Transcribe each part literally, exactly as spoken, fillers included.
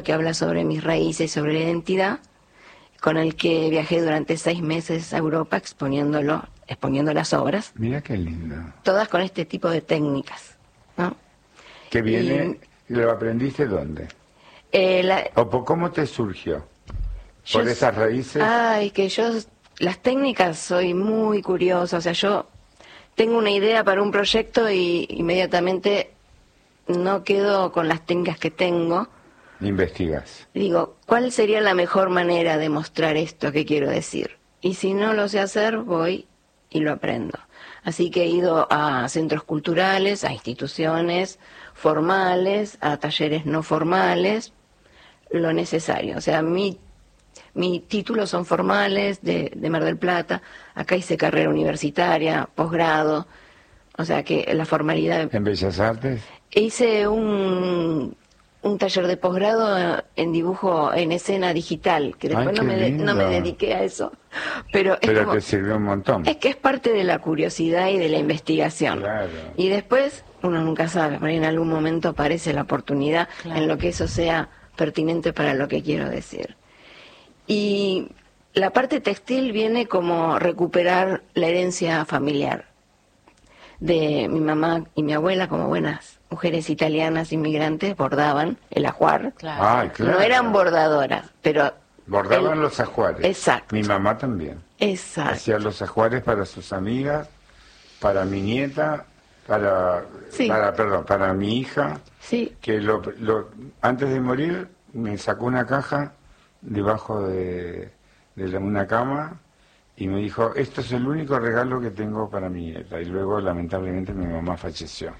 que habla sobre mis raíces, sobre la identidad, con el que viajé durante seis meses a Europa exponiéndolo, exponiendo las obras. Mira qué lindo. Todas con este tipo de técnicas, ¿no? ¿Que viene, y, lo aprendiste dónde? Eh, la, ¿O por cómo te surgió? ¿Por yo, esas raíces? Ay, que yo, las técnicas soy muy curiosa, o sea, yo tengo una idea para un proyecto y inmediatamente no quedo con las técnicas que tengo. Investigas. Digo, ¿cuál sería la mejor manera de mostrar esto que quiero decir? Y si no lo sé hacer, voy y lo aprendo. Así que he ido a centros culturales, a instituciones formales, a talleres no formales, lo necesario. O sea, mi, mis títulos son formales de, de Mar del Plata, acá hice carrera universitaria, posgrado, o sea que la formalidad... ¿En Bellas Artes? Hice un... un taller de posgrado en dibujo en escena digital, que después Ay, no, me de, no me dediqué a eso. Pero, pero es como, te sirvió un montón. Es que es parte de la curiosidad y de la investigación. Claro. Y después, uno nunca sabe, pero en algún momento aparece la oportunidad claro. en lo que eso sea pertinente para lo que quiero decir. Y la parte textil viene como recuperar la herencia familiar de mi mamá y mi abuela como buenas mujeres italianas inmigrantes bordaban el ajuar. Claro. Ay, claro. No eran bordadoras, pero... Bordaban el... los ajuares. Exacto. Mi mamá también. Exacto. Hacía los ajuares para sus amigas, para mi nieta, para... Sí. para perdón, para mi hija. Sí. Que lo, lo, antes de morir me sacó una caja debajo de, de la, una cama y me dijo, esto es el único regalo que tengo para mi nieta. Y luego, lamentablemente, mi mamá falleció.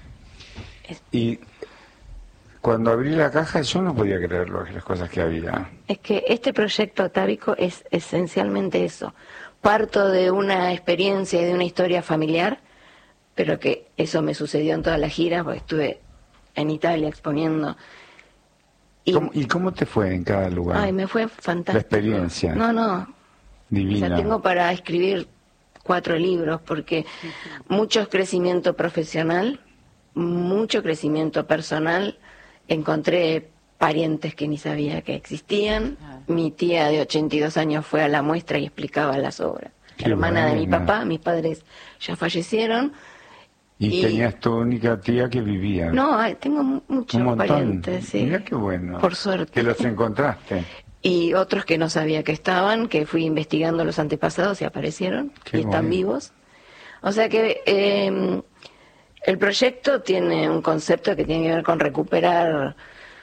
Y cuando abrí la caja yo no podía creer las cosas que había. Es que este proyecto atávico es esencialmente eso. Parto de una experiencia y de una historia familiar, pero que eso me sucedió en toda la gira, porque estuve en Italia exponiendo. ¿Y cómo, ¿y cómo te fue en cada lugar? Ay, me fue fantástico. La experiencia. No, no. Divina. O sea, tengo para escribir cuatro libros, porque mucho crecimiento profesional, mucho crecimiento personal. Encontré parientes que ni sabía que existían. Ah. Mi tía de ochenta y dos años fue a la muestra y explicaba las obras. Qué la hermana buena. de mi papá, mis padres ya fallecieron. ¿Y, y tenías tu única tía que vivía? No, tengo muchos parientes, sí. Mira qué bueno. Por suerte. Que los encontraste. Y otros que no sabía que estaban, que fui investigando los antepasados y aparecieron, qué y están bueno. vivos. O sea que... Eh, el proyecto tiene un concepto que tiene que ver con recuperar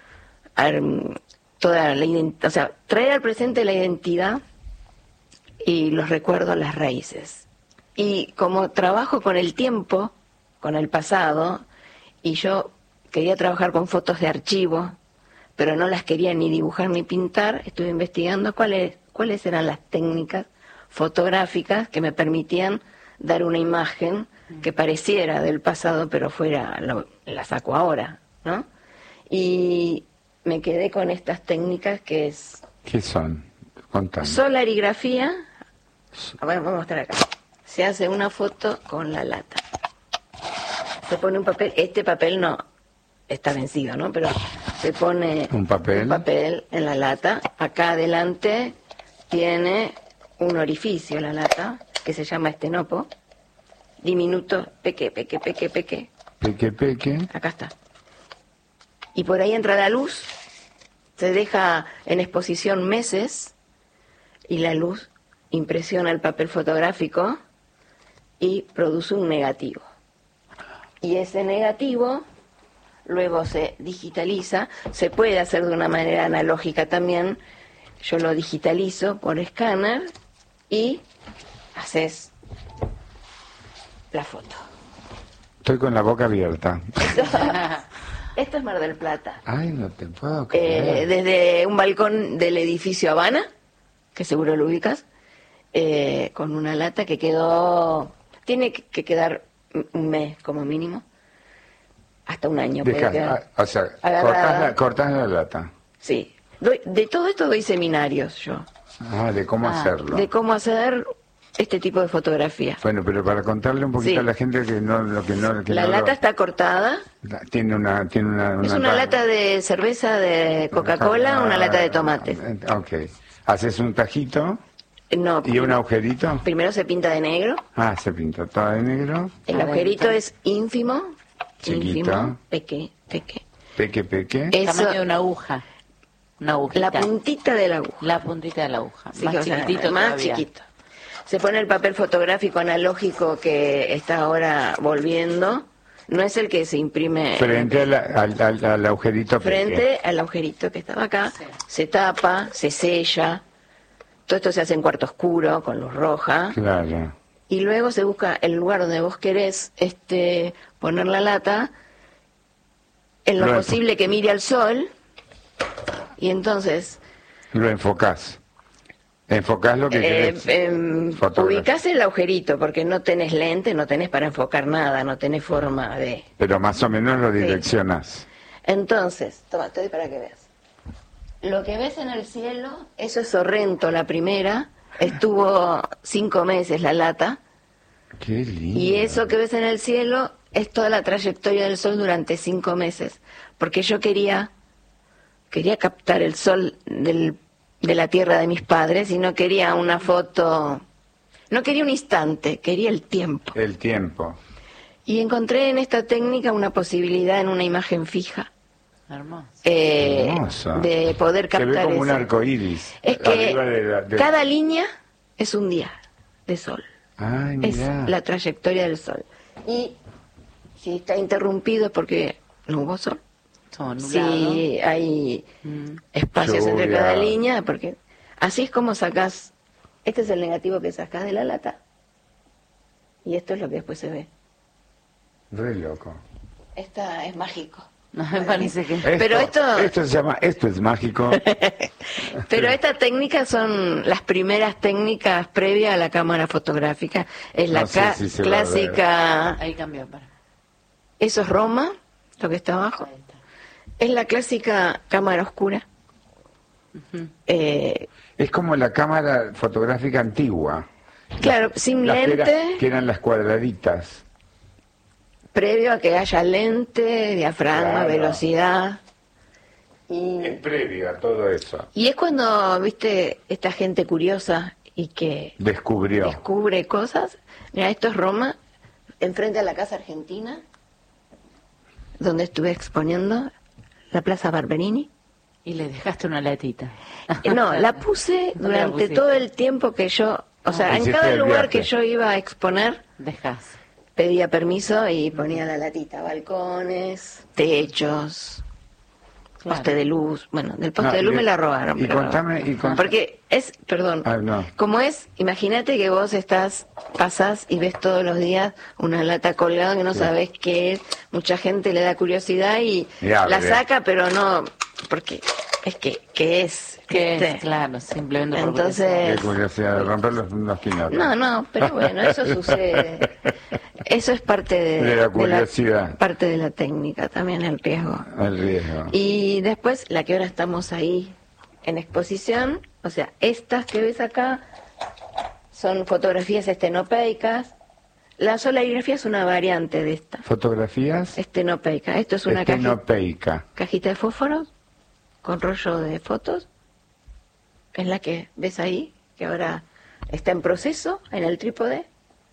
toda la identidad, o sea, traer al presente la identidad y los recuerdos, las raíces. Y como trabajo con el tiempo, con el pasado, y yo quería trabajar con fotos de archivo, pero no las quería ni dibujar ni pintar, estuve investigando cuáles, cuáles eran las técnicas fotográficas que me permitían dar una imagen que pareciera del pasado, pero fuera, lo, la saco ahora, ¿no? Y me quedé con estas técnicas que es... ¿Qué son? Contame. Solarigrafía. A ver, vamos a mostrar acá. Se hace una foto con la lata. Se pone un papel, este papel no, está vencido, ¿no? Pero se pone un papel, un papel en la lata. Acá adelante tiene un orificio la lata, que se llama estenopo. Diminuto, peque, peque, peque, peque. Peque, peque. Acá está. Y por ahí entra la luz, se deja en exposición meses y la luz impresiona el papel fotográfico y produce un negativo. Y ese negativo luego se digitaliza, se puede hacer de una manera analógica también. Yo lo digitalizo por escáner y haces la foto. Estoy con la boca abierta. Esto, esto es Mar del Plata. Ay, no te puedo creer. Eh, desde un balcón del edificio Habana, que seguro lo ubicas, eh, con una lata que quedó... Tiene que quedar un mes como mínimo, hasta un año. Deja, quedar, o sea, cortás la, cortás la lata. Sí. Doy, de todo esto doy seminarios yo. Ah, de cómo ah, hacerlo. De cómo hacer... este tipo de fotografía. Bueno, pero para contarle un poquito Sí. a la gente que no lo que no que La no lata lo- está cortada. tiene una tiene una, Es una ta- lata de cerveza de Coca-Cola, una lata de tomate. Ok. Haces un tajito No, y un agujerito. primero se pinta de negro. Ah, se pinta todo de negro. El Adentro. agujerito es ínfimo. Chiquito. Ínfimo. Peque, peque. Peque, peque. Eso- Tamaño de una aguja. Una agujita. La puntita de la aguja. La puntita de la aguja. Sí, más o sea, chiquitito más todavía. chiquito. Se pone el papel fotográfico analógico que está ahora volviendo. No es el que se imprime Frente a la- al, al- al agujerito peque. frente al agujerito que estaba acá. Sí. Se tapa, se sella. Todo esto se hace en cuarto oscuro, con luz roja. Claro. Y luego se busca el lugar donde vos querés este, poner la lata, en lo Lo enfo- posible que mire al sol. Y entonces Lo enfocás. Enfocás lo que Eh, querés. em, Fotógrafo. ubicás el agujerito porque no tenés lente, no tenés para enfocar nada, no tenés forma de... Pero más o menos lo direccionás. Entonces, toma, te doy para que veas. Lo que ves en el cielo, eso es Sorrento, la primera, estuvo cinco meses la lata, Qué lindo. y eso que ves en el cielo es toda la trayectoria del sol durante cinco meses, porque yo quería, quería captar el sol del de la tierra de mis padres y no quería una foto, no quería un instante, quería el tiempo. El tiempo. Y encontré en esta técnica una posibilidad en una imagen fija Hermoso. eh, Hermosa. de poder Se captar ve como un eso. arco iris. Es que arriba de la- de- cada línea es un día de sol, Ay, es mirá. la trayectoria del sol. Y si está interrumpido es porque no hubo sol. Todo nublado. Si hay Mm. espacios entre Lluvia. cada línea, porque así es como sacás, este es el negativo que sacás de la lata, y esto es lo que después se ve. Re loco. Esta es mágico. No, me parece que... Esto, Pero esto- esto se llama, esto es mágico. Pero estas técnicas son las primeras técnicas previas a la cámara fotográfica. Es la No sé ca- si se va a ver. clásica, Ahí cambió, para. eso es Roma, lo que está abajo. Ahí está. Es la clásica cámara oscura. Ujú. Eh, Es como la cámara fotográfica antigua. claro, sin Las que, era- lente. que eran las cuadraditas. Previo a que haya lente, diafragma, Claro. velocidad. Y, Es previo a todo eso. y es cuando, viste, esta gente curiosa y que Descubrió. descubre cosas. Mira, esto es Roma, enfrente a la Casa Argentina, donde estuve exponiendo, la Plaza Barberini. Y le dejaste una latita. Eh, No, la puse No la durante pusiste. todo el tiempo que yo, o sea, en Hiciste cada el lugar viaje. que yo iba a exponer, Dejas. pedía permiso y ponía la latita, balcones, techos, Claro. poste de luz. Bueno, del poste No, de luz y- me la robaron. y pero- contame- y cont- Porque es, perdón, Ah, no. como es, imagínate que vos estás, pasás y ves todos los días una lata colgada que no Sí. sabés qué es. Mucha gente le da curiosidad y Y abre. la saca, pero no, porque es que, ¿qué es? Que ¿Viste? es, claro, simplemente por Entonces- Qué curiosidad de romper los, los pinotes. No, no, pero bueno, eso sucede. Eso es parte de, De la curiosidad. parte de la técnica, también el riesgo. El riesgo. Y después, la que ahora estamos ahí en exposición, o sea, estas que ves acá son fotografías estenopeicas. La solarigrafía es una variante de esta, Fotografías estenopeica. Esto es una caji- estenopeica. cajita de fósforos con rollo de fotos. Es la que ves ahí, que ahora está en proceso en el trípode.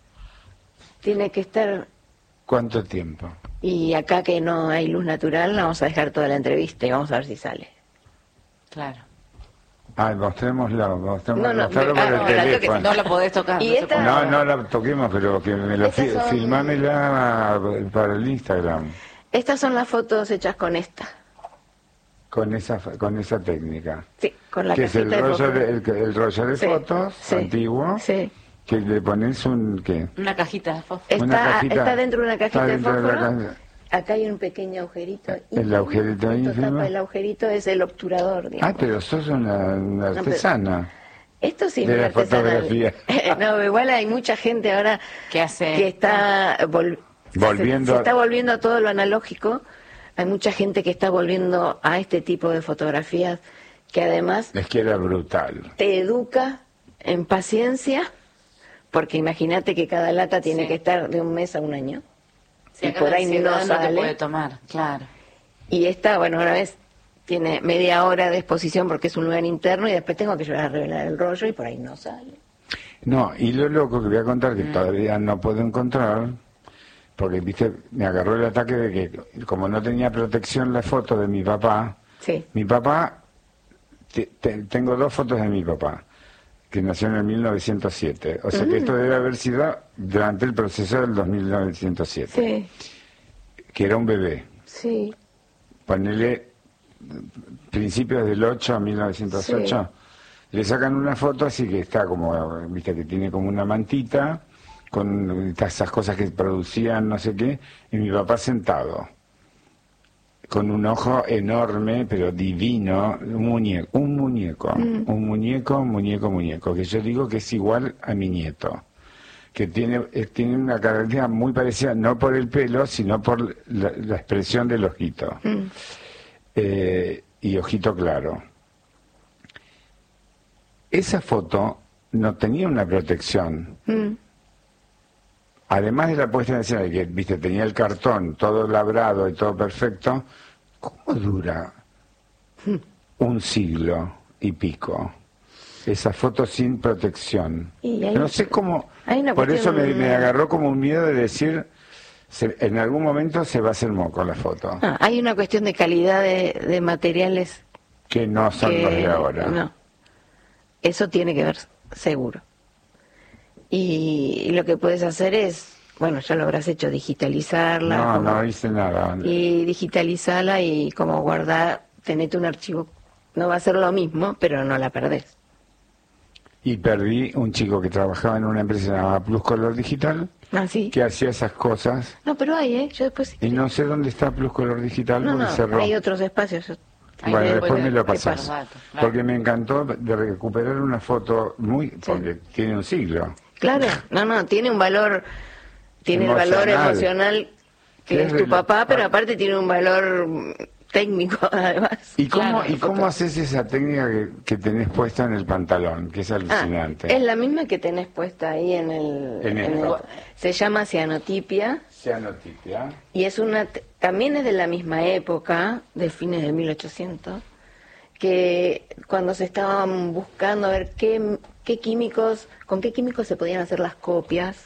Tiene que estar, ¿Cuánto tiempo? y acá que no hay luz natural, la vamos a dejar toda la entrevista y vamos a ver si sale. Claro. Ah, mostrémoslo, mostremos, No, no, mostrarlo ah, por el no, la teléfono. toques. No la podés tocar. Y no se esta- puede. No, no la toquemos, pero que me la fi Estas son- filmámela para el Instagram Estas son las fotos hechas con esta. con esa con esa técnica. Sí, con la Que es el cajita de rollo fósforo. de, el, el rollo de Sí, fotos sí, antiguo, sí. que le pones un ¿qué? Una cajita de fósforo. Está, Una cajita- está dentro de una cajita está de dentro de la fósforo. caja. Acá hay un pequeño agujerito. El ínfimo. agujerito Esto ínfimo. tapa el agujerito, es el obturador, digamos. Ah, pero sos una, una pero- artesana. Esto sí de es la artesanal. fotografía. No, igual hay mucha gente ahora ¿Qué hace? que está vol- Volviendo se, se a- está volviendo a todo lo analógico. Hay mucha gente que está volviendo a este tipo de fotografías que además Es que era brutal. te educa en paciencia, porque imagínate que cada lata tiene Sí. que estar de un mes a un año. Sí, y acá por la ahí no ansiedad no te sale. puede tomar, claro. Y esta, bueno, una vez tiene media hora de exposición porque es un lugar interno y después tengo que llevar a revelar el rollo y por ahí no sale. No, y lo loco que voy a contar, que Mm. todavía no puedo encontrar, porque, viste, me agarró el ataque de que, como no tenía protección la foto de mi papá, Sí. mi papá, te- te- tengo dos fotos de mi papá, que nació en el mil novecientos siete, o sea que esto debe haber sido durante el proceso del dos mil novecientos siete, Sí, que era un bebé, sí. ponele principios del ocho a mil novecientos ocho, le sacan una foto así que está como, viste, que tiene como una mantita, con esas cosas que producían no sé qué, y mi papá sentado, con un ojo enorme, pero divino, un muñeco, un muñeco, un muñeco, muñeco, muñeco, que yo digo que es igual a mi nieto, que tiene, eh, tiene una característica muy parecida, no por el pelo, sino por la, la expresión del ojito, Mm. eh, y ojito claro. Esa foto no tenía una protección. Mm. Además de la puesta en escena, de que, viste, tenía el cartón todo labrado y todo perfecto, ¿cómo dura un siglo y pico esa foto sin protección? Y hay- no sé cómo, hay una por eso me, cuestión- me agarró como un miedo de decir, se- en algún momento se va a hacer moco la foto, Ah, hay una cuestión de calidad de, de materiales que no son que los de ahora. no. Eso tiene que ver seguro. Y, y lo que puedes hacer es, bueno, ya lo habrás hecho, digitalizarla. No, como- no hice nada. Y digitalizarla y como guardar, tenete un archivo. No va a ser lo mismo, pero no la perdés. Y perdí un chico que trabajaba en una empresa llamada Plus Color Digital, Ah, sí. que hacía esas cosas, No, pero hay, ¿eh? Yo después... y no sé dónde está Plus Color Digital no, porque no, cerró. hay otros espacios. Yo- Ahí Bueno, después después me lo te pasás. paso los datos, claro. Porque me encantó de recuperar una foto muy... porque tiene un siglo. Claro, no, no, tiene un valor, tiene el valor Emocional. emocional que Que es es tu rela- papá, pero ah. aparte tiene un valor mm, técnico además. ¿Y cómo, Claro, ¿y cómo haces esa técnica que, que tenés puesta en el pantalón? Que es Ah, alucinante. es la misma que tenés puesta ahí en el... En en esto. el- se llama cianotipia Cianotipia. y es una t- también es de la misma época, de fines de mil ochocientos, que cuando se estaban buscando a ver qué, qué químicos, con qué químicos se podían hacer las copias.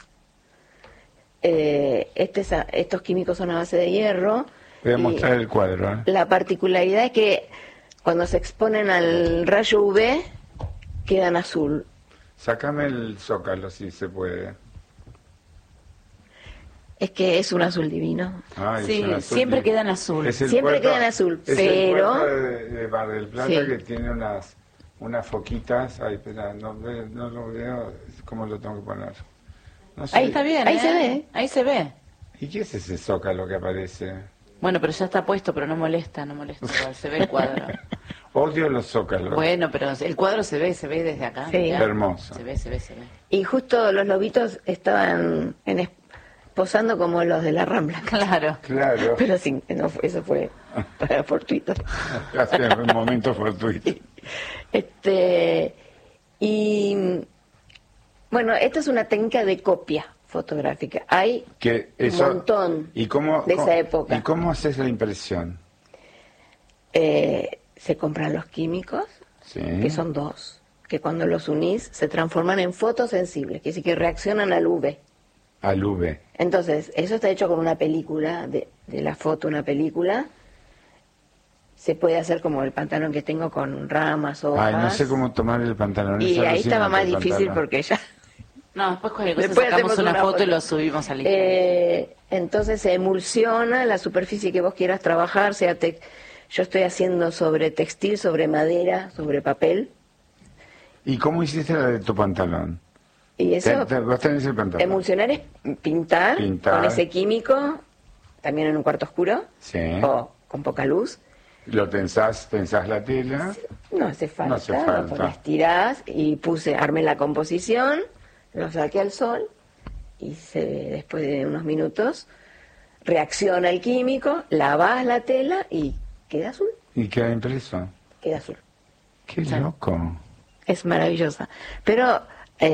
Eh, este, es a- estos químicos son a base de hierro. Voy a y mostrar el cuadro. ¿eh? La particularidad es que cuando se exponen al rayo U V quedan azul. Sácame el zócalo si se puede. Es que es un azul divino. Ay, Sí, es un azul siempre di- queda en azul. Es el Siempre puerto- queda en azul, es pero- el puerto de, de Mar del Plata Sí. que tiene unas unas foquitas. Ay, espera, no, ve- no lo veo. ¿Cómo lo tengo que poner? No sé. Ahí está bien, Ahí ¿eh? se ve. Ahí se ve. ¿Y qué es ese zócalo que aparece? Bueno, pero ya está puesto, pero no molesta, no molesta. igual, Se ve el cuadro. Odio los zócalos. Bueno, pero el cuadro se ve, se ve desde acá. Sí. mirá. Hermoso. Se ve, se ve, se ve. Y justo los lobitos estaban en es- posando como los de la Rambla. Claro. Claro. Pero sí, no fue- eso fue para fortuito. Hace un momento fortuito. Este, y bueno, esta es una técnica de copia fotográfica. Hay Que eso, un montón ¿y cómo, de esa cómo- época. ¿Y cómo haces la impresión? Eh, se compran los químicos, Sí. que son dos, que cuando los unís se transforman en fotosensibles, que sí que reaccionan al U V. Al U V. Entonces, eso está hecho con una película, de, de la foto una película. Se puede hacer como el pantalón que tengo con ramas, hojas. Ay, no sé cómo tomar el pantalón. Y es ahí estaba alucinante más el difícil pantalón. porque ya... No, después cualquier cosa Después sacamos hacemos una, una foto, foto. y lo subimos al Instagram. Eh, entonces se emulsiona la superficie que vos quieras trabajar, sea te- yo estoy haciendo sobre textil, sobre madera, sobre papel, ¿Y cómo hiciste la de tu pantalón? y eso, Te- te- vos tenés el pantalón. emulsionar es pintar, Pintar. con ese químico, también en un cuarto oscuro, Sí. o con poca luz, Lo tensás, tensás la tela. no hace falta, No hace lo falta. pones, tirás, y puse, armé la composición, lo saqué al sol, y se, después de unos minutos reacciona el químico, lavás la tela y queda azul, Y queda impreso. queda azul. Qué Sí. loco. Es maravillosa. Pero eh,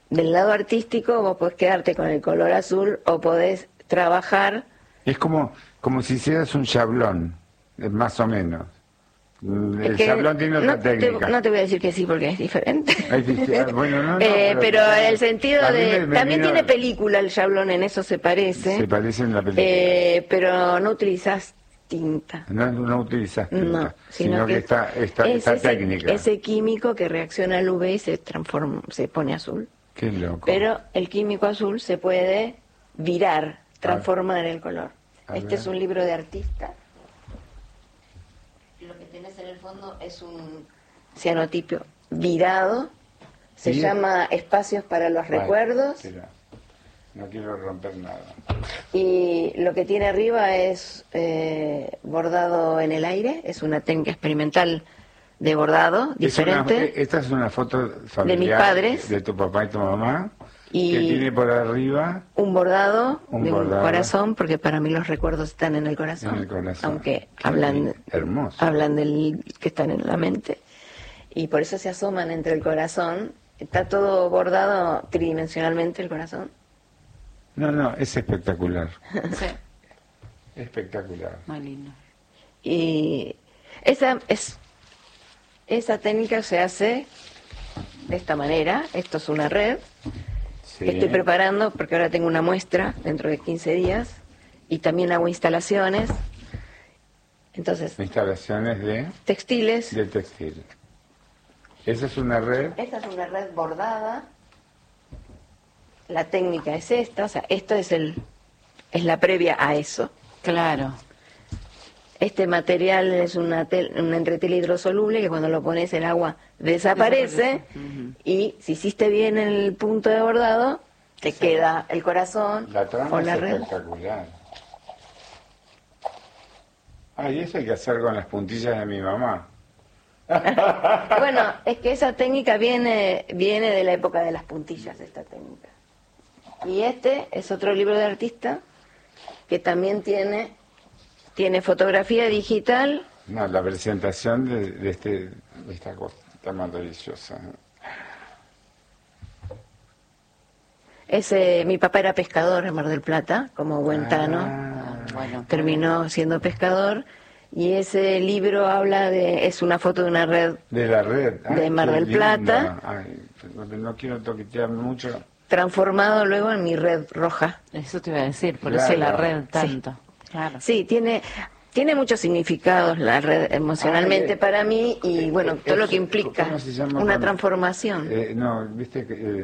del lado artístico vos podés quedarte con el color azul o podés trabajar. Es como, como si hicieras un chablón, eh, más o menos. Mm, El Es que chablón tiene otra no te, técnica. no te voy a decir que sí porque es diferente. Es disti- ah, bueno, no, no, Eh, pero pero- en el sentido a mí de... me- me también vino- tiene película el chablón, en eso se parece. Se parece en la película. Eh, pero no utilizás tinta. No, no utilizas tinta, No, sino que, está esta, es esta ese, técnica. ese químico que reacciona al U V y se transforma, se pone azul. Qué loco. Pero el químico azul se puede virar, transformar el color. A Este ver. es un libro de artista. Lo que tenés en el fondo es un cianotipio virado. Se Sí. llama Espacios para los Vale, Recuerdos. espera. No quiero romper nada. Y lo que tiene arriba es eh, bordado en el aire. Es una técnica experimental de bordado Es una- diferente. esta es una foto familiar mis padres. de tu papá y tu mamá, Y- que tiene por arriba Un bordado Un de bordado. un corazón, porque para mí los recuerdos están en el corazón. En el corazón. Aunque Qué hablan, hermoso. hablan del que están en la mente. Y por eso se asoman entre el corazón. Está todo bordado tridimensionalmente el corazón. No, no, es espectacular. Sí, Espectacular. muy lindo. Y esa es esa técnica se hace de esta manera. Esto es una red Sí. que estoy preparando porque ahora tengo una muestra dentro de quince días y también hago instalaciones. Entonces, Instalaciones de, textiles. de textil. Esa es una red. Esta es una red bordada. La técnica es esta, o sea, esto es el es la previa a eso. Claro. Este material es una tel- un entretela hidrosoluble que cuando lo pones el agua desaparece, Desaparece. Ujú. y si hiciste bien el punto de bordado, te queda el corazón La trama o es la red. espectacular. Ah, y eso hay que hacer con las puntillas de mi mamá. Bueno, es que esa técnica viene viene de la época de las puntillas, esta técnica. Y este es otro libro de artista que también tiene tiene fotografía digital. No, la presentación de, de este, de esta cosa está maravillosa. Ese, mi papá era pescador en Mar del Plata, como buen tano. Ah, Bueno, Terminó siendo pescador. Y ese libro habla de, es una foto de una red de la red. De Mar qué del lindo. Plata. Ay, no, no quiero toquetear mucho. transformado luego en mi red roja. eso te iba a decir, por Claro. eso la red tanto. Claro. Sí, tiene tiene muchos significados la red emocionalmente Ah, eh, para mí y eh, bueno, eh, todo lo eso, que implica ¿cómo se llama una cuando- transformación. Eh, no, viste que eh,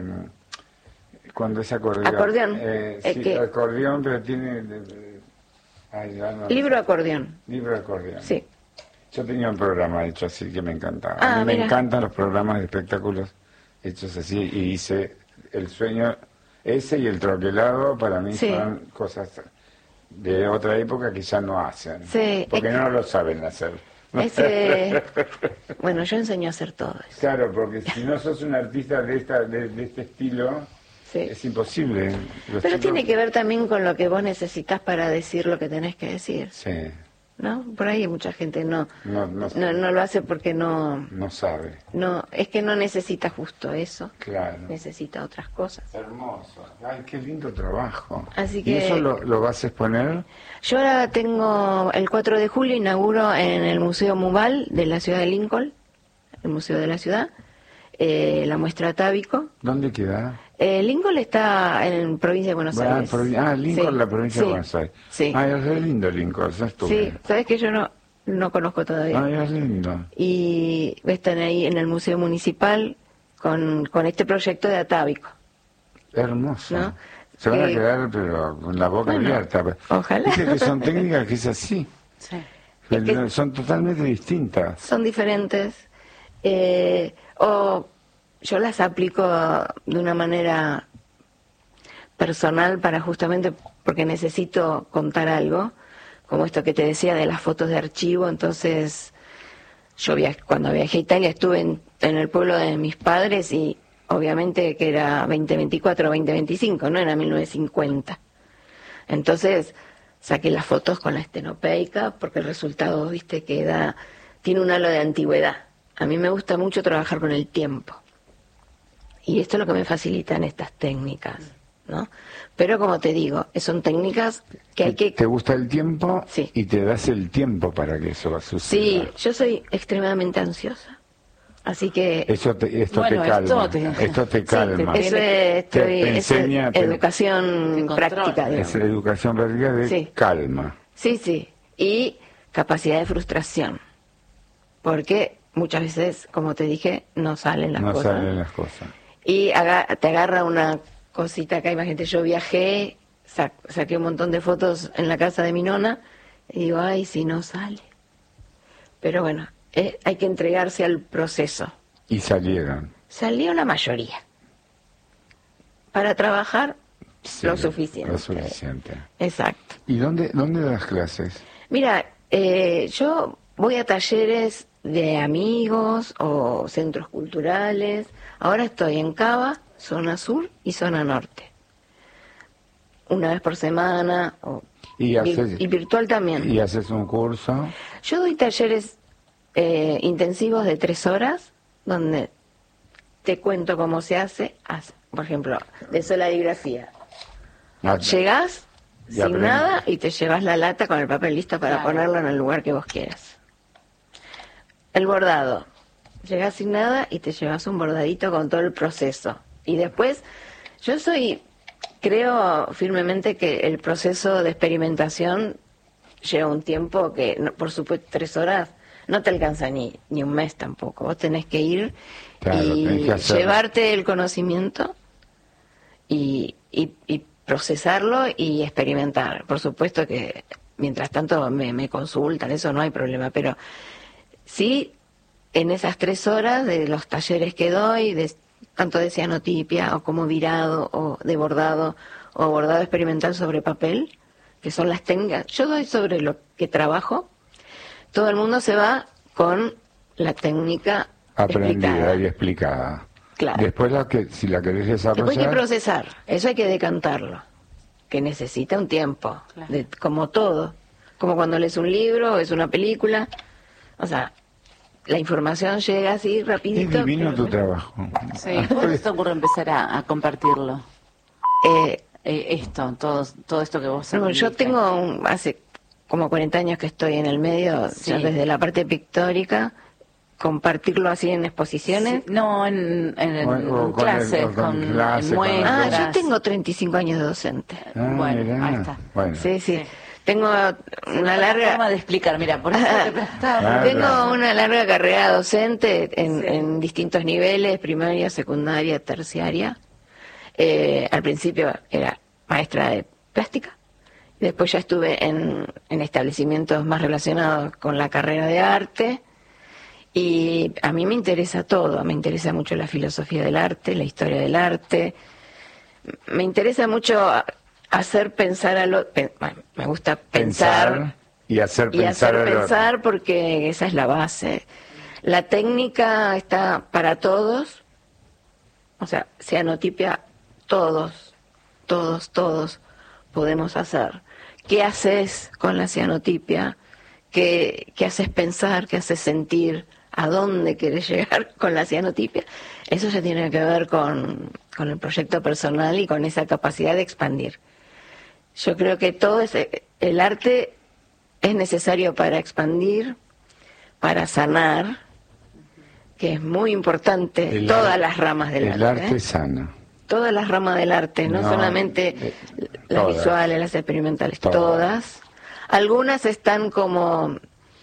cuando es acordeón. Acordeón. Eh, Es sí, que- acordeón, pero tiene. de- de- ay, ya no- Libro acordeón, Libro de acordeón. sí. Yo tenía un programa hecho así que me encantaba. Ah, A mí me mira. encantan los programas de espectáculos hechos así y hice El Sueño, ese y El Troquelado para mí Sí. son cosas de otra época que ya no hacen. Sí, Porque es no lo saben hacer. Ese, bueno, yo enseño a hacer todo eso. Claro, porque si no sos un artista de esta de, de este estilo, Sí. es imposible. Los Pero chicos- tiene que ver también con lo que vos necesitas para decir lo que tenés que decir, Sí, ¿no? Por ahí mucha gente no no, no, no, no lo hace porque no no sabe. no es que no necesita justo eso, Claro. necesita otras cosas. Hermoso. Ay, qué lindo trabajo. Así ¿Y que- eso lo, lo vas a exponer? Yo ahora tengo el cuatro de julio inauguro en el Museo Muval de la ciudad de Lincoln, el museo de la ciudad, eh, la muestra Atávico. ¿Dónde queda? Eh, Lincoln está en provincia de Buenos Ah, Aires. provi- ah, Lincoln, Sí, la provincia sí, de Buenos Aires. Sí, Ay, es re lindo Lincoln, ya estuve. sí, sabes que yo no no conozco todavía. Ay, es lindo. Y están ahí en el Museo Municipal con, con este proyecto de Atávico. Hermoso. ¿No? Se van a Eh, quedar, pero con la boca bueno, abierta. ojalá. Dice que son técnicas que es así. Sí. Es que- Son totalmente distintas. Son diferentes. eh, o yo las aplico de una manera personal para justamente porque necesito contar algo, como esto que te decía de las fotos de archivo. Entonces yo viaj- cuando viajé a Italia estuve en, en el pueblo de mis padres y obviamente que era veinte veinticuatro o veinte veinticinco, no era mil novecientos cincuenta. Entonces saqué las fotos con la estenopeica porque el resultado, viste, que da, tiene un halo de antigüedad. A mí me gusta mucho trabajar con el tiempo. y esto es lo que me facilitan estas técnicas, ¿no? Pero como te digo, son técnicas que hay que... ¿Te gusta el tiempo? Sí. Y te das el tiempo para que eso suceda. Sí, yo soy extremadamente ansiosa, así que... Eso te, esto Bueno, te calma, esto te- esto te Sí, calma. te- Eso es, Te- estoy, te eso es enseña, te- educación te práctica, controla. digamos. Es educación práctica de Sí. calma. Sí, sí, y capacidad de frustración, porque muchas veces, como te dije, no salen las No cosas. salen las cosas. Y aga- te agarra una cosita acá, imagínate, yo viajé, sa- saqué un montón de fotos en la casa de mi nona, y digo, ay, si no sale. Pero bueno, eh, hay que entregarse al proceso. Y salieron. Salió la mayoría. Para trabajar, Sí, lo suficiente. Lo suficiente. Exacto. ¿Y dónde, dónde das clases? Mira, eh, yo voy a talleres de amigos o centros culturales. Ahora estoy en Cava, zona sur y zona norte. Una vez por semana. O Y, vir- haces, y virtual también. y haces un curso. Yo doy talleres eh, intensivos de tres horas, donde te cuento cómo se hace. Haz- Por ejemplo, de solarigrafía. Ah, Llegás Y sin aprendes. nada y te llevas la lata con el papel listo para Claro. ponerlo en el lugar que vos quieras. El bordado. Llegás sin nada y te llevas un bordadito con todo el proceso. Y después, yo soy, creo firmemente que el proceso de experimentación lleva un tiempo que, no- por supuesto, tres horas no te alcanza ni, ni un mes tampoco. Vos tenés que ir Claro, tenés y que hacerlo. llevarte el conocimiento y, y, y procesarlo y experimentar. Por supuesto que mientras tanto me, me consultan, eso no hay problema, pero sí en esas tres horas de los talleres que doy, de, tanto de cianotipia o como virado o de bordado o bordado experimental sobre papel, que son las técnicas, yo doy sobre lo que trabajo, todo el mundo se va con la técnica Aprendida explicada. y explicada. Claro. Después, la que, si la querés Después hay que desarrollar, procesar, eso hay que decantarlo, que necesita un tiempo, Claro. de- como todo, como cuando lees un libro o es una película, o sea, la información llega así es rapidito. divino pero- tu trabajo. Sí, ¿cuándo se te ocurre empezar a, a compartirlo? Eh, Eh, esto, todo, todo esto que vos no, yo aprendiste. tengo un- hace como cuarenta años que estoy en el medio, Sí. ya desde la parte pictórica, compartirlo así en exposiciones. Sí, no, en, en, O- o en con clases, el- o con con, en clase, con muestras. Ah, yo tengo treinta y cinco años de docente. Ah, Bueno, mirá. ahí está. Bueno. Sí, sí. Sí. Tengo una Una larga... forma de explicar, mira, por eso te preguntaba. Claro. Tengo una larga carrera docente en, Sí. en distintos niveles, primaria, secundaria, terciaria. Eh, al principio era maestra de plástica, después ya estuve en, en establecimientos más relacionados con la carrera de arte, y a mí me interesa todo, me interesa mucho la filosofía del arte, la historia del arte, me interesa mucho hacer pensar a lo... pe- bueno, me gusta pensar... Pensar y hacer Y pensar hacer al otro. pensar porque esa es la base. La técnica está para todos, o sea, cianotipia, todos, todos, todos podemos hacer. ¿Qué haces con la cianotipia? ¿Qué, qué haces pensar? ¿Qué haces sentir? ¿A dónde quieres llegar con la cianotipia? Eso ya tiene que ver con, con el proyecto personal y con esa capacidad de expandir. Yo creo que todo ese, el arte es necesario para expandir, para sanar, que es muy importante, El todas ar- las ramas del El arte. arte ¿eh? sana. Todas las ramas del arte, no, No, solamente eh, las todas. visuales, las experimentales, Todas. todas. Algunas están como,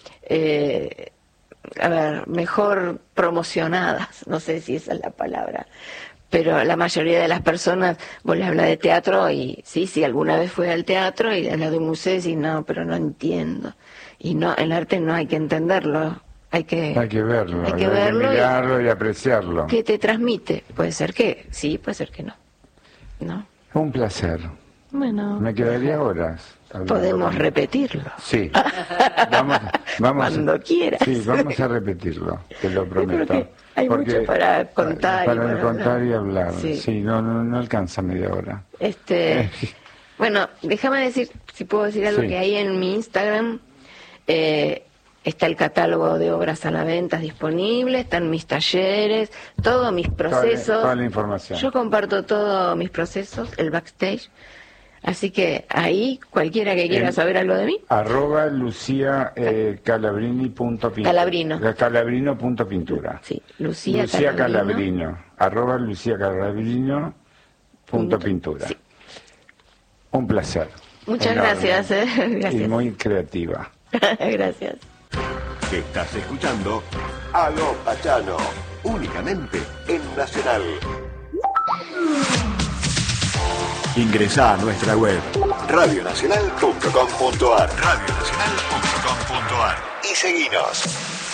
eh, a ver, mejor promocionadas, no sé si esa es la palabra, pero la mayoría de las personas, vos les hablas de teatro y sí, sí, alguna vez fue al teatro y hablas de un museo y decís, no, pero no entiendo. Y no, el arte no hay que entenderlo, hay que... Hay que verlo, Hay que verlo y- mirarlo y apreciarlo. ¿Qué te transmite? Puede ser que sí, puede ser que no. ¿No? Un placer. Bueno, Me quedaría horas. hablando podemos con- repetirlo. Sí. Vamos, vamos, Cuando quieras. Sí, vamos a repetirlo, te lo prometo. creo que hay mucho para contar y Para para contar hablar. y hablar. Sí. Sí, no, no, no alcanza media hora. Este, bueno, déjame decir, si puedo decir algo, Sí. que ahí en mi Instagram, eh, está el catálogo de obras a la venta disponible, están mis talleres, todos mis procesos. Toda la, toda la información. Yo comparto todos mis procesos, el backstage. Así que ahí, cualquiera que quiera en, saber algo de mí. Arroba Lucía eh, Calabrini punto pintura. Calabrino. Calabrino punto pintura. Sí, Lucía, Lucía Calabrino. Calabrino. Arroba Lucía Calabrino punto pintura. Sí. Un placer. Muchas gracias, eh. gracias. Y muy creativa. Gracias. Estás escuchando Aló Pachano, únicamente en Nacional. Ingresa a nuestra web radio nacional punto com punto ar radio nacional punto com punto ar y seguinos.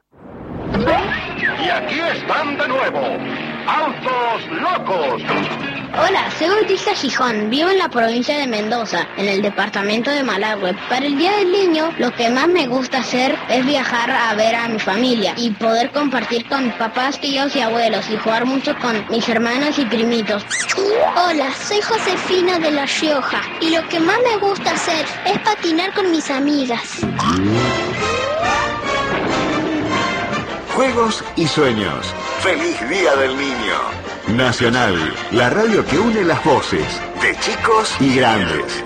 Y aquí están de nuevo, Autos Locos. Hola, soy Bautista Gijón, vivo en la provincia de Mendoza, en el departamento de Malargüe. Para el Día del Niño, lo que más me gusta hacer es viajar a ver a mi familia y poder compartir con mis papás, tíos y abuelos y jugar mucho con mis hermanos y primitos. Hola, soy Josefina de La Rioja y lo que más me gusta hacer es patinar con mis amigas. Juegos y sueños. ¡Feliz Día del Niño! Nacional, la radio que une las voces de chicos y grandes.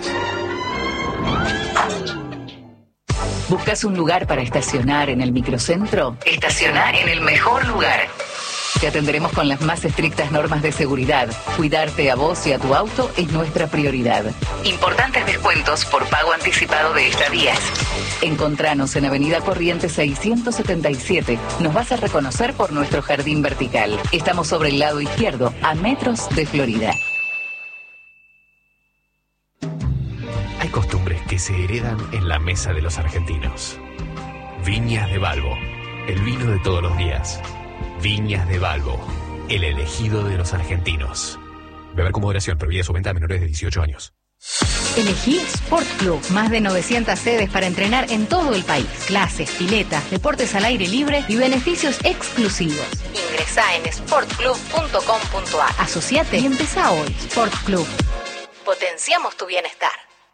¿Buscas un lugar para estacionar en el microcentro? Estacionar en el mejor lugar. Te atenderemos con las más estrictas normas de seguridad. Cuidarte a vos y a tu auto es nuestra prioridad. Importantes descuentos por pago anticipado de estadías. Encontranos en Avenida Corrientes seiscientos setenta y siete. Nos vas a reconocer por nuestro jardín vertical. Estamos sobre el lado izquierdo, a metros de Florida. Hay costumbres que se heredan en la mesa de los argentinos. Viñas de Balbo, el vino de todos los días. Viñas de Balbo, el elegido de los argentinos. Beber con moderación, prohibida su venta a menores de dieciocho años. Elegí Sport Club, más de novecientas sedes para entrenar en todo el país. Clases, piletas, deportes al aire libre y beneficios exclusivos. Ingresá en sport club punto com punto ar. Asociate y empezá hoy. Sport Club. Potenciamos tu bienestar.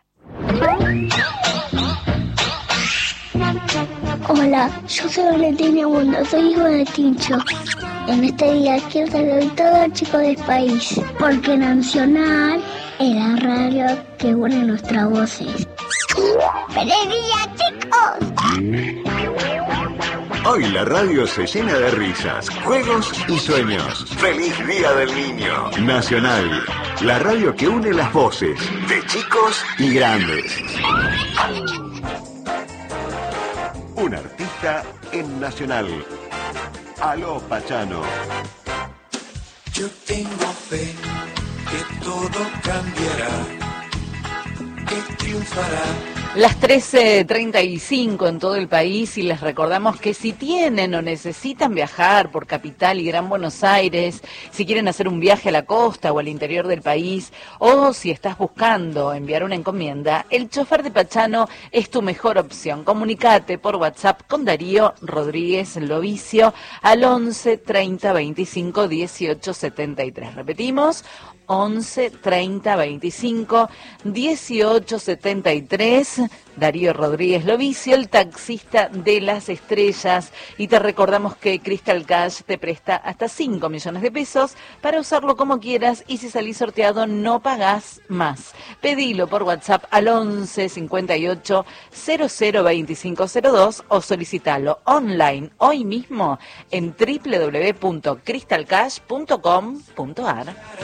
Hola, yo soy Valentina Mundo, soy hijo de Tincho. En este día quiero saludar a todos los chicos del país, porque Nacional es la radio que une nuestras voces. ¡Feliz día, chicos! Hoy la radio se llena de risas, juegos y sueños. ¡Feliz Día del Niño! Nacional, la radio que une las voces de chicos y grandes. Un artista en Nacional. Aló Pachano. Yo tengo fe que todo cambiará, que triunfará. Las trece treinta y cinco en todo el país y les recordamos que si tienen o necesitan viajar por Capital y Gran Buenos Aires, si quieren hacer un viaje a la costa o al interior del país, o si estás buscando enviar una encomienda, el chofer de Pachano es tu mejor opción. Comunicate por WhatsApp con Darío Rodríguez Lovicio al once treinta veinticinco dieciocho setenta y tres. Repetimos, once treinta veinticinco dieciocho setenta y tres. Darío Rodríguez Lovicio, el taxista de las estrellas. Y te recordamos que Crystal Cash te presta hasta cinco millones de pesos para usarlo como quieras y si salís sorteado no pagás más. Pedilo por WhatsApp al once cincuenta y ocho cero cero veinticinco cero dos o solicitalo online hoy mismo en doble u doble u doble u punto crystal cash punto com punto ar.